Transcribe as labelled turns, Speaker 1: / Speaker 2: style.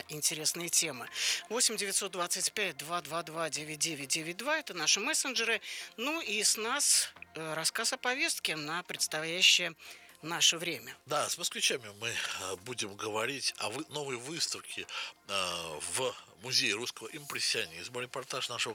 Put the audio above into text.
Speaker 1: на интересные темы. 8-925-222-9992 – это наши мессенджеры. Ну и с нас рассказ о повестке на предстоящее наше время.
Speaker 2: Да, с москвичами мы будем говорить о новой выставке в Музее русского импрессионизма. Репортаж нашего